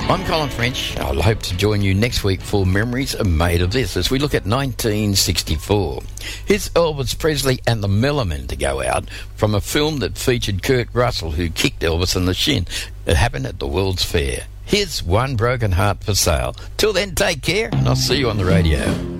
I'm Colin French. I'll hope to join you next week for Memories Are Made of This as we look at 1964. Here's Elvis Presley and the Millermen to go out from a film that featured Kurt Russell, who kicked Elvis in the shin. It happened at the World's Fair. Here's One Broken Heart for Sale. Till then, take care, and I'll see you on the radio.